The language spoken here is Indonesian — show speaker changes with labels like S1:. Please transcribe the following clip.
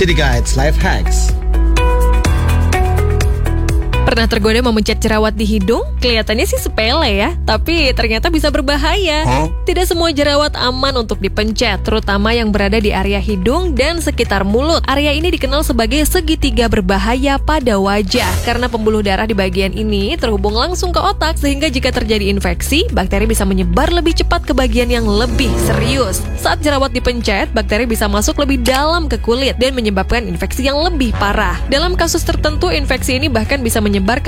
S1: City Guides Life Hacks.
S2: Pernah tergoda memencet jerawat di hidung? Kelihatannya sih sepele ya, tapi ternyata bisa berbahaya. Tidak semua jerawat aman untuk dipencet, terutama yang berada di area hidung dan sekitar mulut. Area ini dikenal sebagai segitiga berbahaya pada wajah, karena pembuluh darah di bagian ini terhubung langsung ke otak, sehingga jika terjadi infeksi, bakteri bisa menyebar lebih cepat ke bagian yang lebih serius. Saat jerawat dipencet, bakteri bisa masuk lebih dalam ke kulit dan menyebabkan infeksi yang lebih parah. Dalam kasus tertentu, infeksi ini bahkan bisa menyebar ke